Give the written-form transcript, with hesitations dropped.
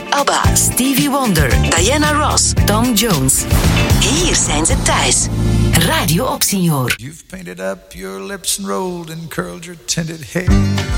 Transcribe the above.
ABBA, Stevie Wonder, Diana Ross, Tom Jones. Hier zijn ze thuis. Radio Opsignor. You've painted up your lips and rolled and curled your tinted hair.